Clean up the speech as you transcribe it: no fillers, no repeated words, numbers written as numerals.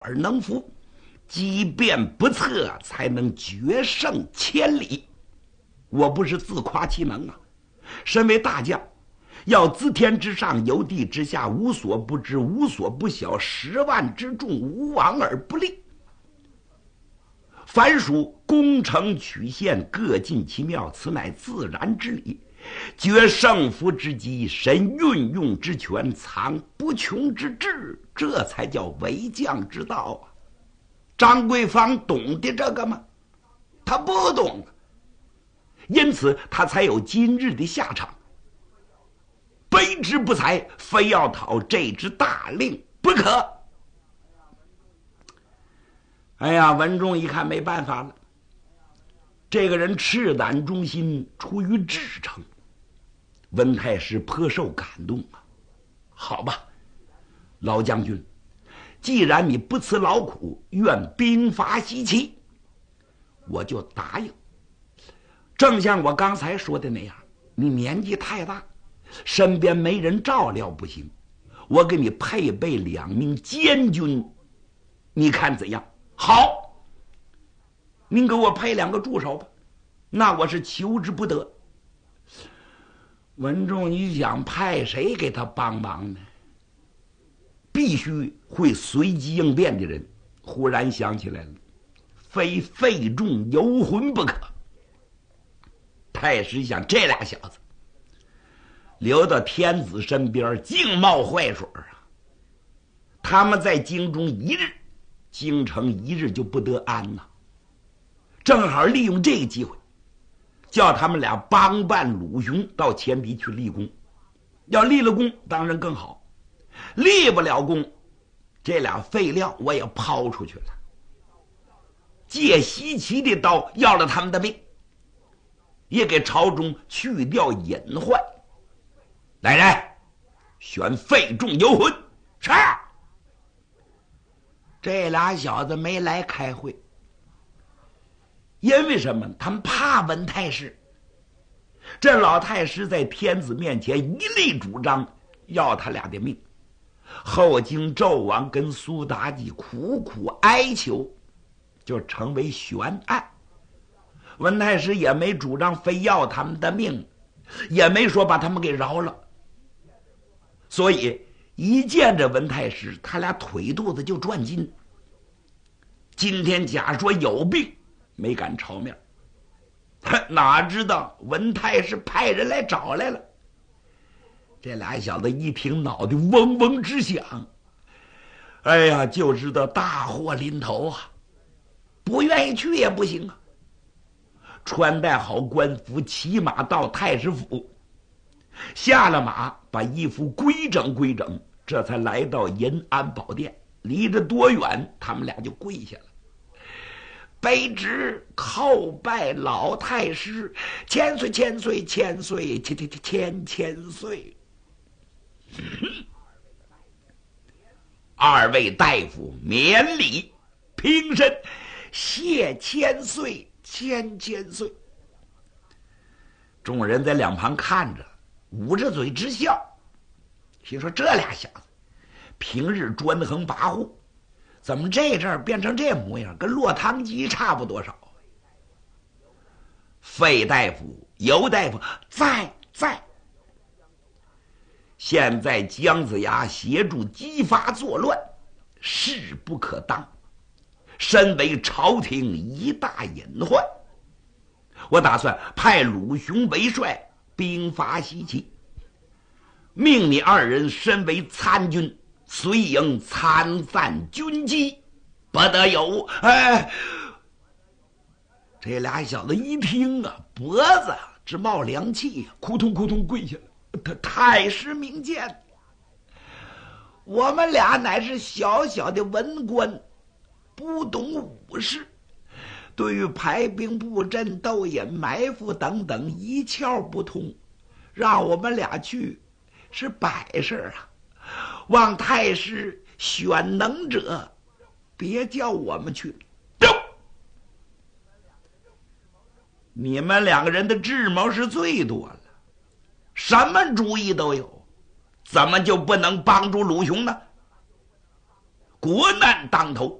而能服，机变不测，才能决胜千里。我不是自夸其能啊，身为大将，要自天之上，有地之下，无所不知，无所不晓，10万之众，无往而不利。凡属攻城取县，各尽其妙，此乃自然之理。决胜负之机，神运用之权，藏不穷之智，这才叫为将之道啊！张桂芳懂得这个吗？他不懂，因此他才有今日的下场。卑职不才，非要讨这支大令不可。哎呀，文仲一看没办法了，这个人赤胆忠心，出于至诚。文太师颇受感动啊。好吧，老将军，既然你不辞劳苦，愿兵伐西岐，我就答应。正像我刚才说的那样，你年纪太大，身边没人照料不行，我给你配备2名监军，你看怎样？好，您给我配2个助手吧，那我是求之不得。文仲，你想派谁给他帮忙呢？必须会随机应变的人。忽然想起来了，非费仲游魂不可。太师想，这俩小子留到天子身边，净冒坏水啊！他们在京中1日，京城1日就不得安呐。正好利用这个机会，叫他们俩帮办鲁雄到前敌去立功。要立了功，当然更好；立不了功，这俩废料我也抛出去了。借西岐的刀要了他们的命，也给朝中去掉隐患。来人，选费仲游魂。是。这俩小子没来开会，因为什么？他们怕文太师。这老太师在天子面前一力主张要他俩的命，后经纣王跟苏妲己苦苦哀求，就成为悬案。文太师也没主张非要他们的命，也没说把他们给饶了。所以一见着文太师，他俩腿肚子就转筋。今天假说有病，没敢朝面，哪知道文太师派人来找来了。这俩小子一听，脑袋嗡嗡直响。哎呀，就知道大祸临头啊！不愿意去也不行啊。穿戴好官服，骑马到太师府，下了马，把衣服规整规整，这才来到银安宝殿。离着多远，他们俩就跪下了。卑职叩拜老太师，千岁千岁千岁千岁。2位大夫免礼平身，谢千岁千岁。众人在两旁看着，捂着嘴直笑，心说这俩小子平日专横跋扈，怎么这阵儿变成这模样，跟落汤鸡差不多少。费大夫、尤大夫在。现在姜子牙协助激发作乱，势不可当，身为朝廷一大隐患。我打算派鲁雄为帅，兵伐西岐，命你2人身为参军，随营参赞军机，不得有。这俩小子一听啊，脖子直冒凉气，扑通扑通跪下了。太师明鉴，我们俩乃是小小的文官，不懂武事，对于排兵布阵、斗隐埋伏等等一窍不通，让我们俩去是摆事啊！望太师选能者，别叫我们去。你们2个人的智谋是最多了，什么主意都有，怎么就不能帮助鲁雄呢？ 国难当头，